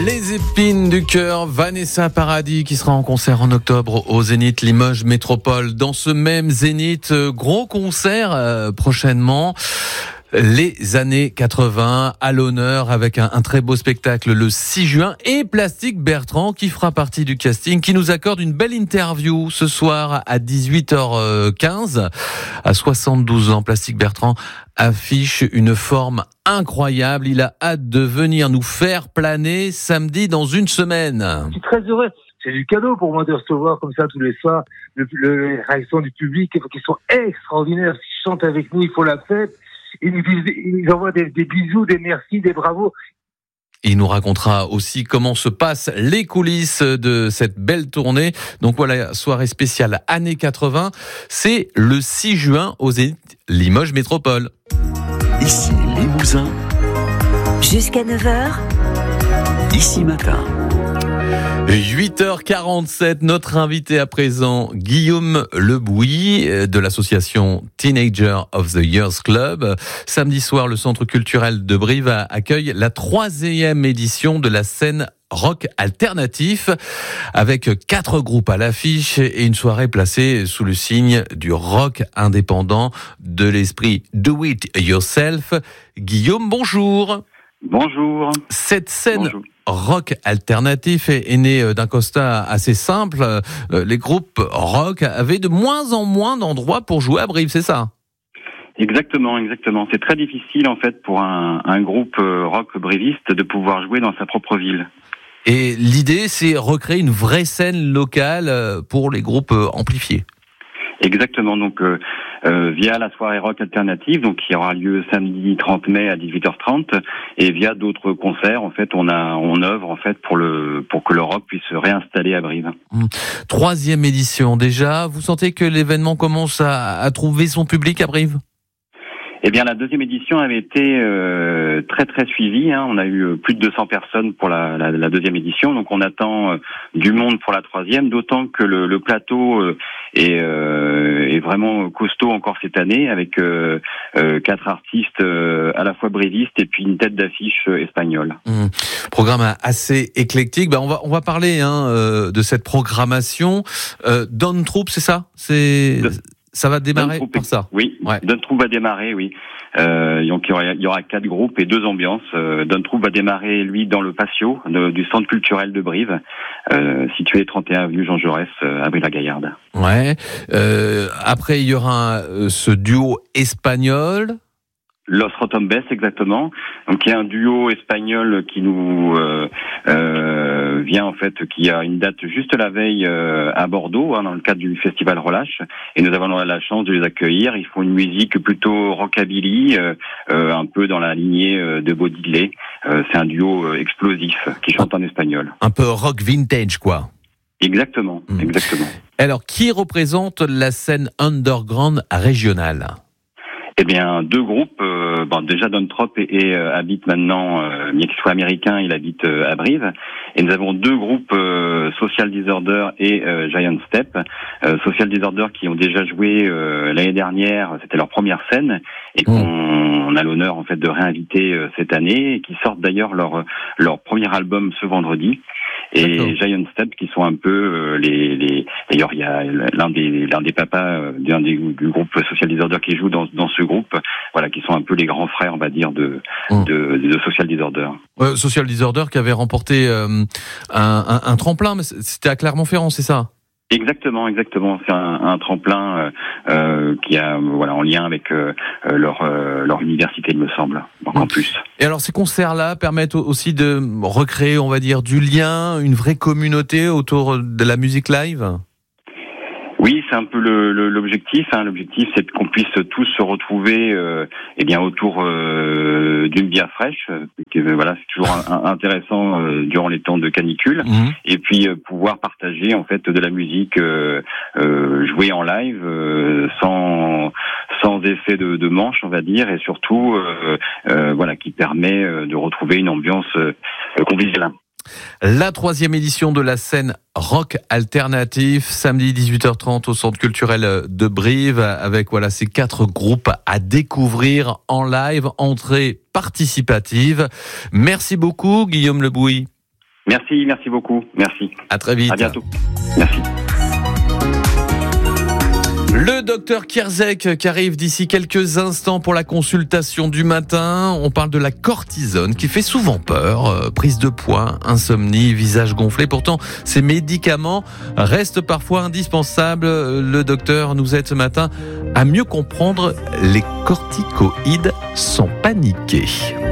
Les épines du cœur, Vanessa Paradis qui sera en concert en octobre au Zénith Limoges Métropole. Dans ce même Zénith, gros concert prochainement. Les années 80 à l'honneur avec un très beau spectacle le 6 juin et Plastique Bertrand qui fera partie du casting, qui nous accorde une belle interview ce soir à 18h15. À 72 ans, Plastique Bertrand affiche une forme incroyable. Il a hâte de venir nous faire planer samedi dans une semaine. Je suis très heureux. C'est du cadeau pour moi de recevoir comme ça tous les soirs les réactions du public qui sont extraordinaires. Ils chantent avec nous, ils font la fête. Ils envoient des bisous, des merci, des bravos. Il nous racontera aussi comment se passent les coulisses de cette belle tournée. Donc voilà, soirée spéciale années 80. C'est le 6 juin au Zénith Limoges Métropole. Ici Limousin. Jusqu'à 9h. Ici Matin. 8h47, notre invité à présent, Guillaume Lebouy de l'association Teenager of the Years Club. Samedi soir, le Centre culturel de Brive accueille la 3e édition de la scène rock alternatif avec 4 groupes à l'affiche et une soirée placée sous le signe du rock indépendant, de l'esprit Do It Yourself. Guillaume, bonjour. Bonjour. Cette scène rock alternatif est née d'un constat assez simple. Les groupes rock avaient de moins en moins d'endroits pour jouer à Brive, c'est ça ? Exactement. C'est très difficile en fait pour un groupe rock briviste de pouvoir jouer dans sa propre ville. Et l'idée, c'est recréer une vraie scène locale pour les groupes amplifiés. Exactement, donc via la soirée rock alternative, donc qui aura lieu samedi 30 mai à 18h30, et via d'autres concerts, en fait, on œuvre en fait pour que le rock puisse se réinstaller à Brive. 3e édition déjà. Vous sentez que l'événement commence à trouver son public à Brive ? Eh bien, la 2e édition avait été très très suivie. On a eu plus de 200 personnes pour la 2e édition, donc on attend du monde pour la 3e. D'autant que le plateau est vraiment costaud encore cette année, avec 4 artistes à la fois brivistes et puis une tête d'affiche espagnole. Programme assez éclectique. On va parler de cette programmation. Don Troop, c'est ça ? Ça va démarrer par ça. Oui, ouais. Don Troop va démarrer, oui. Donc il y aura 4 groupes et 2 ambiances. Don Troop va démarrer, lui, dans le patio du centre culturel de Brive, situé 31 avenue Jean Jaurès, à Brive-la-Gaillarde. Ouais. Après, il y aura ce duo espagnol. Los Rotombes, exactement. Donc, il y a un duo espagnol qui nous vient, en fait, qui a une date juste la veille à Bordeaux, dans le cadre du festival Relâche. Et nous avons la chance de les accueillir. Ils font une musique plutôt rockabilly, un peu dans la lignée de Bo Diddley. C'est un duo explosif qui chante en espagnol. Un peu rock vintage, quoi. Exactement. Alors, qui représente la scène underground régionale ? Eh bien, 2 groupes. Déjà, Don Troop habite maintenant, bien qu'il soit américain, il habite à Brive. Et nous avons 2 groupes, Social Disorder et Giant Step. Social Disorder qui ont déjà joué l'année dernière, c'était leur première scène, et qu'on a l'honneur en fait de réinviter cette année, et qui sortent d'ailleurs leur premier album ce vendredi. Et d'accord. Giant Step qui sont un peu d'ailleurs il y a l'un des papas du groupe Social Disorder qui joue dans ce groupe, voilà, qui sont un peu les grands frères, on va dire, de Social Disorder. Social Disorder qui avait remporté un tremplin, mais c'était à Clermont-Ferrand, c'est ça ? Exactement. C'est un tremplin qui a en lien avec leur université, il me semble, en campus. Et alors ces concerts-là permettent aussi de recréer, on va dire, du lien, une vraie communauté autour de la musique live ? Oui, c'est un peu l'objectif. L'objectif, c'est qu'on puisse tous se retrouver, autour d'une bière fraîche. Voilà, c'est toujours intéressant durant les temps de canicule. Et puis pouvoir partager en fait de la musique jouée en live, sans effet de manche, on va dire, et surtout qui permet de retrouver une ambiance conviviale. La 3e édition de la scène rock alternatif, samedi 18h30 au Centre culturel de Brive, avec ces 4 groupes à découvrir en live, entrée participative. Merci beaucoup Guillaume Lebouy. Merci beaucoup. Merci. À très vite. À bientôt. Merci. Le docteur Kierzek qui arrive d'ici quelques instants pour la consultation du matin. On parle de la cortisone qui fait souvent peur. Prise de poids, insomnie, visage gonflé. Pourtant, ces médicaments restent parfois indispensables. Le docteur nous aide ce matin à mieux comprendre les corticoïdes sans paniquer.